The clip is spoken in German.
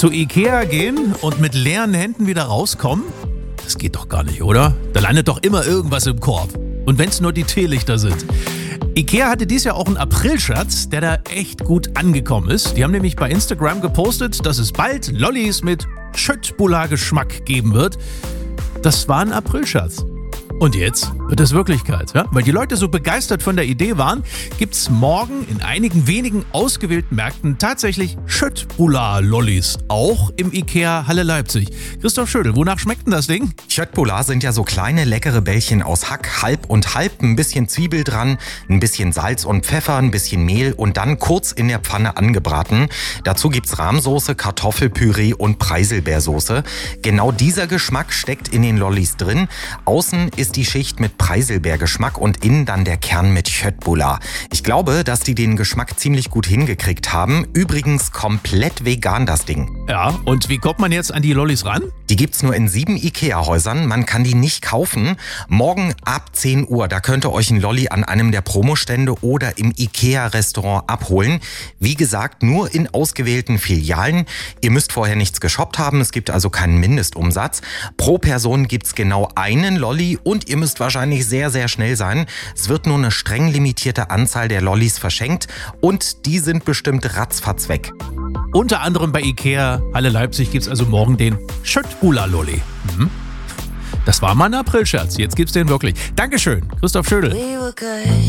Zu Ikea gehen und mit leeren Händen wieder rauskommen? Das geht doch gar nicht, oder? Da landet doch immer irgendwas im Korb. Und wenn es nur die Teelichter sind. Ikea hatte dieses Jahr auch einen Aprilscherz, der da echt gut angekommen ist. Die haben nämlich bei Instagram gepostet, dass es bald Lollis mit Schöttbullar-Geschmack geben wird. Das war ein Aprilscherz. Und jetzt wird es Wirklichkeit. Ja? Weil die Leute so begeistert von der Idee waren, gibt es morgen in einigen wenigen ausgewählten Märkten tatsächlich Schöttbullar-Lollis. Auch im Ikea Halle Leipzig. Christoph Schödel, wonach schmeckt denn das Ding? Schöttbullar sind ja so kleine, leckere Bällchen aus Hack, halb und halb, ein bisschen Zwiebel dran, ein bisschen Salz und Pfeffer, ein bisschen Mehl und dann kurz in der Pfanne angebraten. Dazu gibt's Rahmsoße, Kartoffelpüree und Preiselbeersoße. Genau dieser Geschmack steckt in den Lollis drin. Außen ist die Schicht mit Preiselbeergeschmack und innen dann der Kern mit Schöttbullar. Ich glaube, dass die den Geschmack ziemlich gut hingekriegt haben. Übrigens komplett vegan das Ding. Ja, und wie kommt man jetzt an die Lollis ran? Die gibt's nur in 7 Ikea-Häusern. Man kann die nicht kaufen. Morgen ab 10 Uhr, da könnt ihr euch ein Lolli an einem der Promostände oder im Ikea-Restaurant abholen. Wie gesagt, nur in ausgewählten Filialen. Ihr müsst vorher nichts geshoppt haben. Es gibt also keinen Mindestumsatz. Pro Person gibt's genau einen Lolli und ihr müsst wahrscheinlich sehr, sehr schnell sein. Es wird nur eine streng limitierte Anzahl der Lollis verschenkt und die sind bestimmt ratzfatz weg. Unter anderem bei Ikea Halle Leipzig gibt es also morgen den Schöttbullar-Lolli. Das war mal ein Aprilscherz, jetzt gibt's den wirklich. Dankeschön, Christoph Schödel.